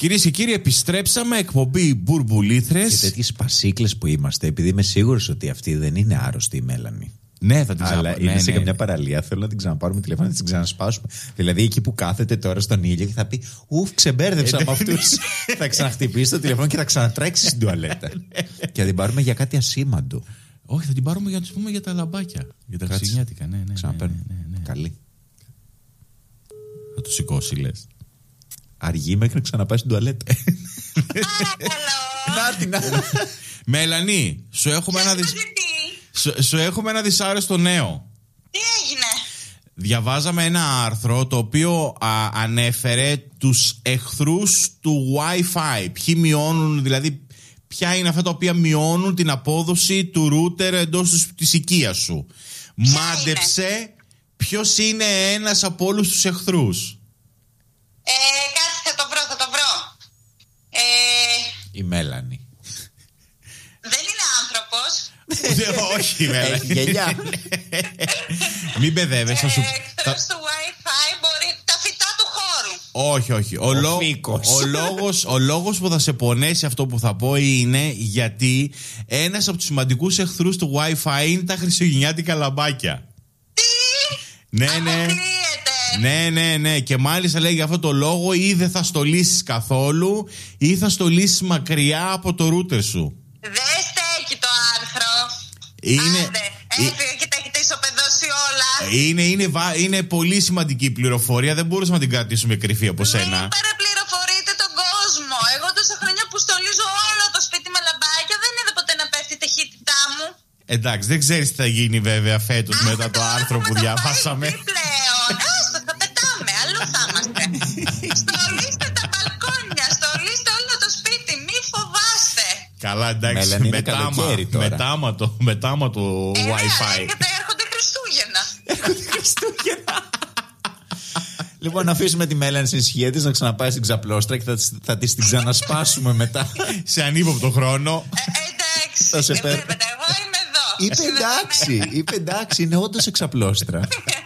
Κυρίες και κύριοι, επιστρέψαμε. Εκπομπή Μπουρμπουλήθρες. Και τέτοιες πασίκλες που είμαστε, επειδή είμαι σίγουρος ότι αυτή δεν είναι άρρωστη η Μέλανη. Ναι, θα την Αλλά είναι σε καμιά παραλία. Θέλω να την ξαναπάρουμε τηλέφωνο, να την ξανασπάσουμε. Δηλαδή εκεί που κάθεται τώρα στον ήλιο και θα πει ουφ, ξεμπέρδεψα με αυτούς. Θα ξαναχτυπήσει το τηλέφωνο και θα ξανατρέξει στην τουαλέτα. Και θα την πάρουμε για κάτι ασήμαντο. Όχι, θα την πάρουμε για να τους πούμε για τα λαμπάκια. Για τα χριστουγεννιάτικα. Ναι. Ξαναπαίρνω. Καλή. Θα το σηκώσει, λες. Αργεί μέχρι να ξαναπάει στην τουαλέτα. Παρακαλώ. Μέλανη, σου έχουμε ένα δυσάρεστο νέο. Τι έγινε? Διαβάζαμε ένα άρθρο το οποίο ανέφερε τους εχθρούς του Wi-Fi. Ποιοι μειώνουν, δηλαδή ποια είναι αυτά τα οποία μειώνουν την απόδοση του ρούτερ εντός της οικίας σου. Μάντεψε ποιος είναι ένας από όλους τους εχθρούς. Κάτσε, θα το βρω. Η Μέλανη. Δεν είναι άνθρωπος. Όχι, Μέλανη. Έχει γελιά. Μην μπεδεύεσαι. Εχθρός του Wi-Fi μπορεί τα φυτά του χώρου. Όχι. Ο Ο λόγος που θα σε πονέσει αυτό που θα πω είναι γιατί ένας από τους σημαντικούς εχθρούς του Wi-Fi είναι τα χριστουγεννιάτικα λαμπάκια. Τι? Ναι. Και μάλιστα λέει για αυτό το λόγο ή δεν θα στολίσεις καθόλου ή θα στολίσεις μακριά από το ρούτερ σου. Δεν στέκει το άρθρο. Έφυγε και τα έχετε ισοπεδώσει όλα. Είναι πολύ σημαντική πληροφορία. Δεν μπορούσαμε να την κρατήσουμε κρυφή από σένα. Μην παραπληροφορείτε τον κόσμο. Εγώ τόσα χρόνια που στολίζω όλο το σπίτι με λαμπάκια δεν είδα ποτέ να πέφτει η ταχύτητά μου. Εντάξει, δεν ξέρεις τι θα γίνει βέβαια φέτος μετά το άρθρο που διαβάσαμε. Πλέον, θα πετάμε, αλλού θα είμαστε. Στολίστε τα μπαλκόνια, στολίστε όλο το σπίτι, μη φοβάστε. Καλά, εντάξει, μετάμα το Wi-Fi. Έρχονται Χριστούγεννα. Λοιπόν, να αφήσουμε τη Μέλανη στην ησυχία της να ξαναπάει στην ξαπλώστρα και θα της την ξανασπάσουμε μετά. Σε ανύποπτο χρόνο. Εντάξει, βλέπετε, εγώ είμαι εδώ. Είπε εντάξει, είναι όντως εξαπλώστρα.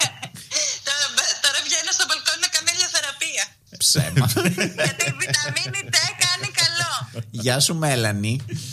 Τώρα βγαίνω στο μπαλκόνι να κάνω ηλιοθεραπεία. Ψέμα. Γιατί η βιταμίνη D κάνει καλό. Γεια σου, Μέλανη.